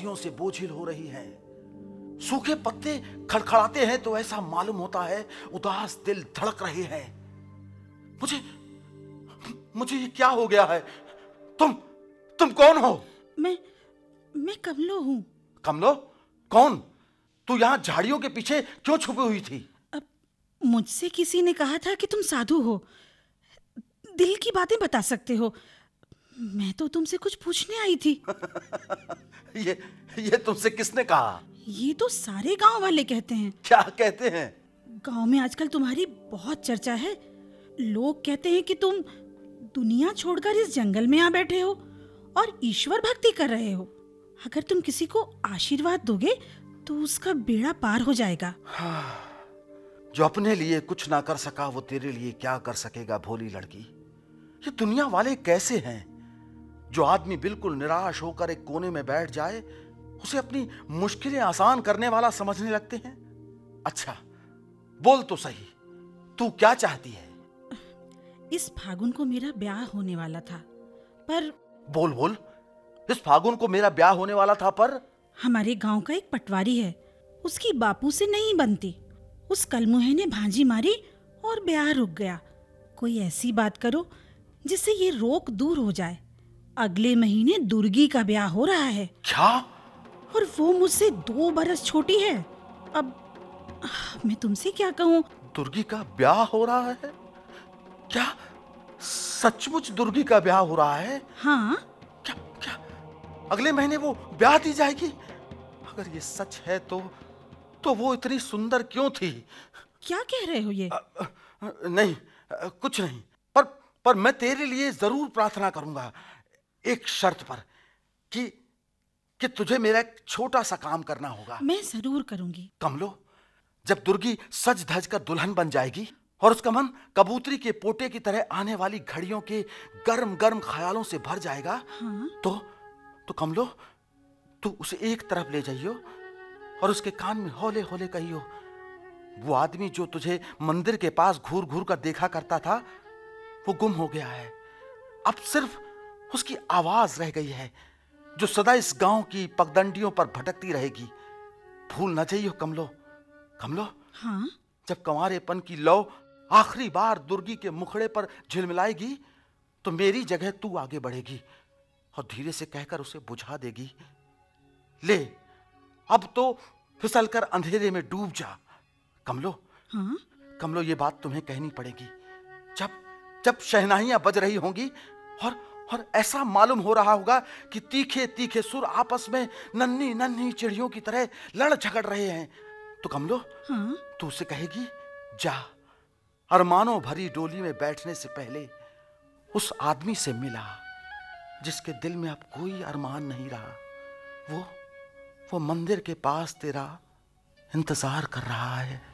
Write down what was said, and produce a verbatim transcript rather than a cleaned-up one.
उदासियों से बोझिल हो रही है। सूखे पत्ते खड़खड़ाते हैं तो ऐसा मालूम होता है उदास दिल धड़क रहे हैं। मुझे मुझे ये क्या हो गया है? तुम तुम कौन हो? मैं मैं कमलो हूँ। कमलो? कौन? तू यहाँ झाड़ियों के पीछे क्यों छुपी हुई थी? अब मुझसे किसी ने कहा था कि तुम साधु हो, दिल की बातें बता सकते हो। मैं तो तुमसे कुछ पूछने आई थी। ये ये तुमसे किसने कहा? ये तो सारे गांव वाले कहते हैं। क्या कहते हैं? गांव में आजकल तुम्हारी बहुत चर्चा है। लोग कहते हैं कि तुम दुनिया छोड़कर इस जंगल में आ बैठे हो और ईश्वर भक्ति कर रहे हो। अगर तुम किसी को आशीर्वाद दोगे तो उसका बेड़ा पार हो जाएगा। हाँ, जो अपने लिए कुछ ना कर सका वो तेरे लिए क्या कर सकेगा भोली लड़की। ये दुनिया वाले कैसे हैं? जो आदमी बिल्कुल निराश होकर एक कोने में बैठ जाए उसे अपनी मुश्किलें आसान करने वाला समझने लगते हैं। अच्छा बोल तो सही, तू क्या चाहती है? इस फागुन को मेरा ब्याह होने वाला था, पर बोल बोल। इस फागुन को मेरा ब्याह होने वाला था, पर हमारे गांव का एक पटवारी है, उसकी बापू से नहीं बनती। उस कलमुहे ने भांजी मारी और ब्याह रुक गया। कोई ऐसी बात करो जिससे ये रोक दूर हो जाए। अगले महीने दुर्गी का ब्याह हो रहा है। क्या? और वो मुझसे दो बरस छोटी है। अब मैं तुमसे क्या कहूँ? दुर्गी का ब्याह हो रहा है? क्या सचमुच दुर्गी का ब्याह हो रहा है? हाँ। क्या क्या अगले महीने वो ब्याह दी जाएगी? अगर ये सच है तो तो वो इतनी सुंदर क्यों थी? क्या कह रहे हो ये? आ, आ, नहीं आ, कुछ नहीं, पर पर मैं तेरे लिए जरूर प्रार्थना करूंगा, एक शर्त पर, कि कि तुझे मेरा एक छोटा सा काम करना होगा। मैं जरूर करूंगी। कमलो, जब दुर्गी सज धज कर दुल्हन बन जाएगी और उसका मन कबूतरी के पोटे की तरह आने वाली घड़ियों के गर्म गर्म ख्यालों से भर जाएगा, हाँ? तो तो कमलो, तू उसे एक तरफ ले जाइयो और उसके कान में हौले हौले कहियो, वो आदमी जो तुझे मंदिर के पास घूर घूर कर देखा करता था वो गुम हो गया है। अब सिर्फ उसकी आवाज रह गई है जो सदा इस गांव की पगडंडियों पर भटकती रहेगी। भूल न जाइयो कमलो। कमलो, हाँ? जब कंवारेपन की लौ आखिरी बार दुर्गी के मुखड़े पर झिलमिलाएगी तो मेरी जगह तू आगे बढ़ेगी और धीरे से कहकर उसे बुझा देगी, ले अब तो फिसल कर अंधेरे में डूब जा। कमलो, हाँ? कमलो, ये बात तुम्हें कहनी पड़ेगी। जब जब शहनाइयां बज रही होंगी और और ऐसा मालूम हो रहा होगा कि तीखे तीखे सुर आपस में नन्ही नन्ही चिड़ियों की तरह लड़ झगड़ रहे हैं, तो कमलो, हाँ? तू उसे कहेगी, जा अरमानों भरी डोली में बैठने से पहले उस आदमी से मिला जिसके दिल में अब कोई अरमान नहीं रहा। वो वो मंदिर के पास तेरा इंतजार कर रहा है।